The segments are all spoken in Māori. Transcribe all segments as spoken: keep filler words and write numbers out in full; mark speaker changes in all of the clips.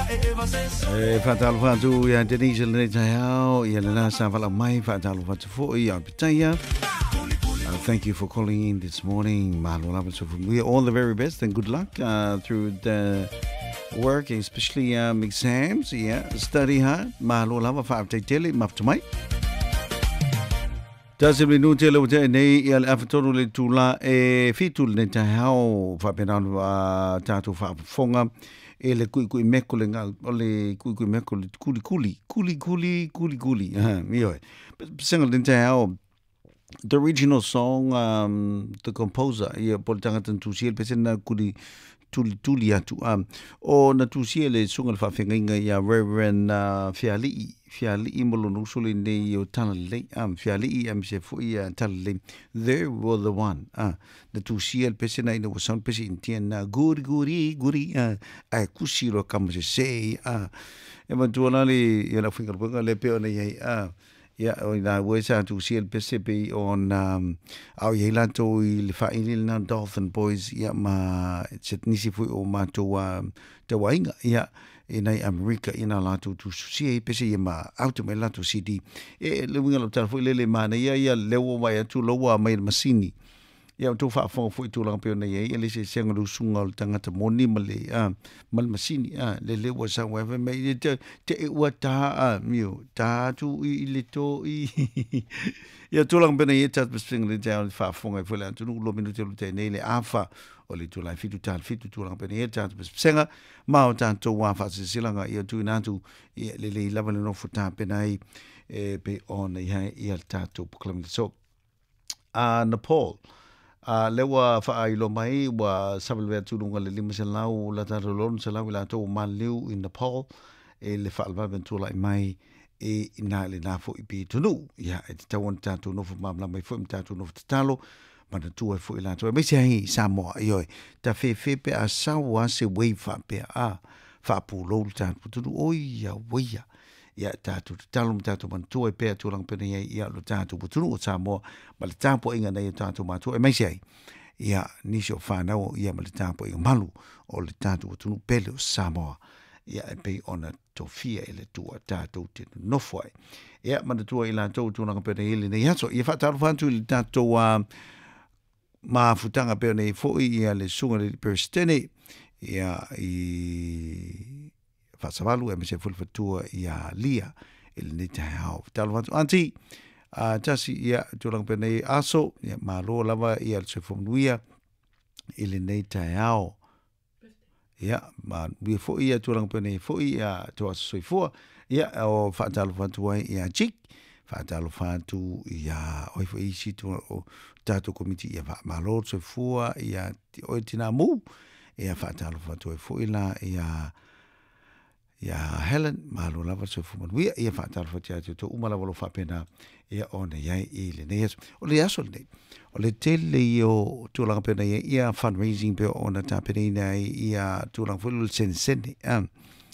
Speaker 1: E whatalo whatu ia Denise le tai hao ia le nasa wala mai whatalo whatu fo ia pitaya. Thank you for calling in this morning. Mahalo lava so we all the very best and good luck uh, through the work, especially um, exams. Yeah, study hard. Mahalo lava fa te tele maftamai. Tasi me nu tele o te nei ia le afatono le tula e fitul le tai hao fa penano a tatu fa fonga. E le kui kui meko le ngau, o le kui kui meko le kuli kuli, kuli kuli, kuli kuli, ah, mioi. Single didn't how the original song, um, the composer, ia po le tangata tusiel, pese na kuli tuli tuli atu, um, o na tusiel e sunga le whawhenga ia Reverend uh, Fialii, Fialii molo nusuli ne o tana le, um, Fialii am se fu ia tana le, they were the one, ah, na tusiel pese na ina wasan pese intien na guri guri guri, ah, ai kusiro kama se sei, ah, e mantua le, ia la whinga punga le peo na iei, ah, ia o ina wesa tusiel pese pe on, um, au iei lato i le whaini na Dolphin Boys, ia ma, set nisi fui o mato um, te wainga, ia, e nei Amerika ina lato tu susie pese ia ma auto me lato C D e le winga lo tala foi lele mana ia ia lewo mai atu lowa mai masini ia tu fa fo foi tu lang pe nei ia le se senga lu sunga le tangata moni male a mal masini a le lewo sa wa mai te te wa ta a mio ta tu i le to i ia tu lang pe nei ta spring le ja fa fo ngai foi la tu lo minuto le te nei le afa o le tula fitu tal fitu tu lang pe nei ta senga ma o tanto wa fa se silanga ia tu natu ia le le lava le no futa pe nei e pe on ia ia tato proclaim so a Nepal a lewa fa ai lo mai wa sabel tu lunga le lima se lau la ta lon se lau la to maliu in Nepal e le fa alba ventura mai e ina le na fo i pi tunu ia e te tawon tato no fu mamla mai fo tato no talo mana tu e fo ila to me se hi Samoa io ta fe fe pe a sawa se wei fa pe a fa pu lo ta tu oia oia ia tatu talo tatu man tu e pe tu lang pe nei ia lo tatu pu tu o Samoa ma le tapo inga nei tatu ma tu e me se ia ni so fa na o ia ma le tapo inga malu o le tatu tu pele o Samoa ia e pe ona to fia ele tu tatu te no foi ia ma tu ila to tu lang pe nei nei so ia fa talo fa tu le tatu wa ma futanga pe nei fo ia le sunga le perstene ia i fasavalu e me se fulfatua ia lia il ni te hao talo watu anti a tasi ia tulang pe nei aso ia malo lava ia se fomnuia il ni te hao ia ma vi fo ia tulang pe nei fo ia to soifua ia o fatalo watu ia chik fatalo fatu ia oi fo isi tu o tato komiti ia malo soifua ia oi tina mu ia fatalo fatu fo ila ia ia Helen malo lava so fu ia ia fatal fa tia to uma lava lo fa pena ia ona ia ile ne o le aso le o le tele io tu lang pena ia fundraising pe ona ta pena ia tu lang fu le sen sen um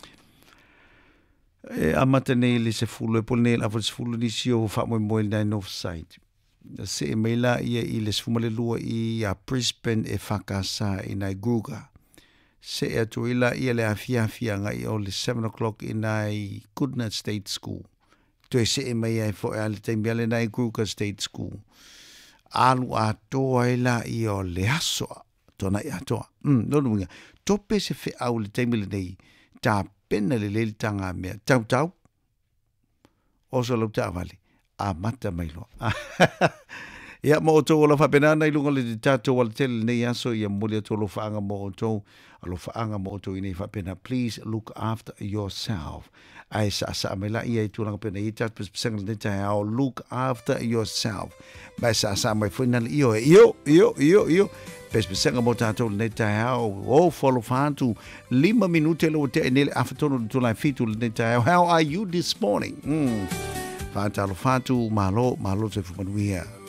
Speaker 1: e amata ne le se fu le pol ne la fu fu ni sio fa mo mo na no site se mela ia ile se fu le lua ia Brisbane e fakasa ina Gruga se e tu ila ia le afia afia ngai o le seven o'clock in ai Goodness State School. Tu e se e mai ai fo e ale te miale nai Kruger State School. Alu a toa ila i o le aso tona i atoa. Mm, no no tope se fe au le te miale nei ta pena le le tanga mea tau tau oso lau ta vale a mata mai lo. Ia mo o tō la whapenana i lunga le tātou wala tele nei aso ia mole o tō lo whaanga mo o tō a lo whaanga mo o tō i nei whapena. Please look after yourself. Ai sa sa me la ia i tūranga pena i tātou pisangal nei tai au look after yourself. Mai sa sa mai whainala io e io, io, io, io. Pes pisangal mo tātou nei tai au o follow whantu lima minute lo te nele awhatono tu lai fitu nei tai au. How are you this morning? Mm. Whātalo whantu malo, malo te whumanuia.